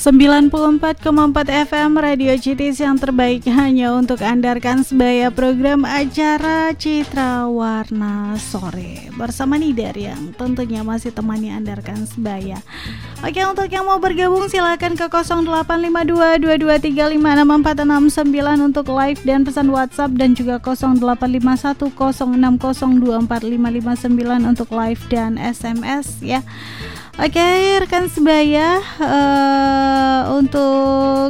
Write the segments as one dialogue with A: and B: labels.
A: 94,4 FM Radio Citis yang terbaik hanya untuk Anda. Rekan sebaya, program acara Citra Warna Sore bersama Nidar yang tentunya masih temani Anda rekan sebaya. Oke, untuk yang mau bergabung silakan ke 085222356469 untuk live dan pesan WhatsApp, dan juga 085106024559 untuk live dan SMS ya. Oke, rekan sebaya, untuk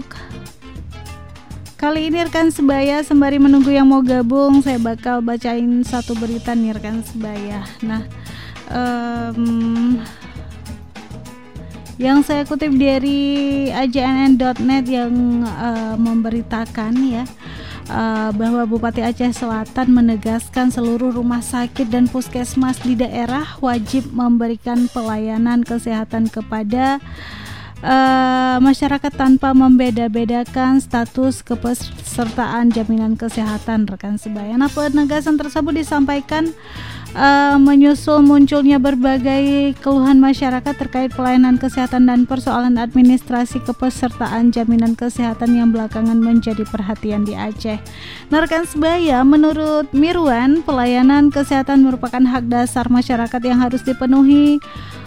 A: kali ini rekan sebaya, sembari menunggu yang mau gabung, saya bakal bacain satu berita nih rekan sebaya. Nah, yang saya kutip dari ajnn.net yang memberitakan ya, bahwa Bupati Aceh Selatan menegaskan seluruh rumah sakit dan puskesmas di daerah wajib memberikan pelayanan kesehatan kepada masyarakat tanpa membeda-bedakan status kepesertaan jaminan kesehatan rekan sebaya. Nah, penegasan tersebut disampaikan menyusul munculnya berbagai keluhan masyarakat terkait pelayanan kesehatan dan persoalan administrasi kepesertaan jaminan kesehatan yang belakangan menjadi perhatian di Aceh. Nah, rekan sebaya, menurut Mirwan, pelayanan kesehatan merupakan hak dasar masyarakat yang harus dipenuhi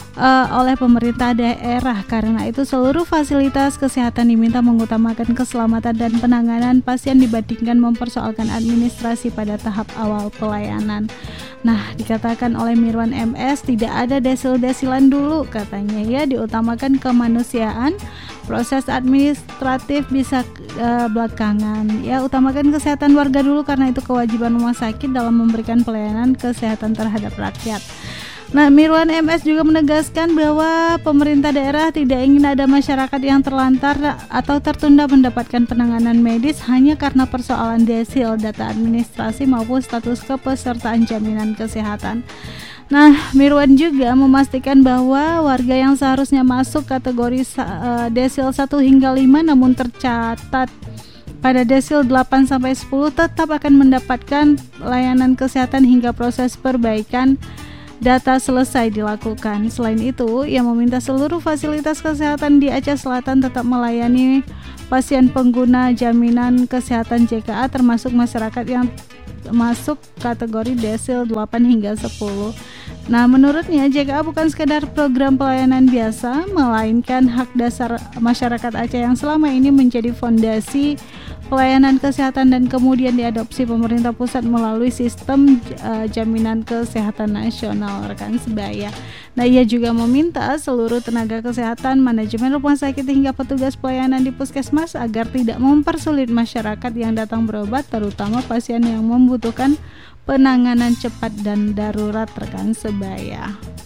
A: oleh pemerintah daerah. Karena itu seluruh fasilitas kesehatan diminta mengutamakan keselamatan dan penanganan pasien dibandingkan mempersoalkan administrasi pada tahap awal pelayanan. Nah, dikatakan oleh Mirwan MS, tidak ada desil-desilan dulu katanya ya, diutamakan kemanusiaan, proses administratif bisa belakangan ya, utamakan kesehatan warga dulu karena itu kewajiban rumah sakit dalam memberikan pelayanan kesehatan terhadap rakyat. Nah, Mirwan MS juga menegaskan bahwa pemerintah daerah tidak ingin ada masyarakat yang terlantar atau tertunda mendapatkan penanganan medis hanya karena persoalan desil, data administrasi maupun status kepesertaan jaminan kesehatan. Nah, Mirwan juga memastikan bahwa warga yang seharusnya masuk kategori desil 1 hingga 5 namun tercatat pada desil 8 sampai 10 tetap akan mendapatkan layanan kesehatan hingga proses perbaikan data selesai dilakukan. Selain itu, ia meminta seluruh fasilitas kesehatan di Aceh Selatan tetap melayani pasien pengguna jaminan kesehatan JKA termasuk masyarakat yang masuk kategori desil 8 hingga 10. Nah, menurutnya JKA bukan sekedar program pelayanan biasa, melainkan hak dasar masyarakat Aceh yang selama ini menjadi fondasi pelayanan kesehatan dan kemudian diadopsi pemerintah pusat melalui sistem jaminan kesehatan nasional rekan sebaya. Nah, ia juga meminta seluruh tenaga kesehatan, manajemen rumah sakit hingga petugas pelayanan di puskesmas agar tidak mempersulit masyarakat yang datang berobat, terutama pasien yang membutuhkan penanganan cepat dan darurat rekan sebaya.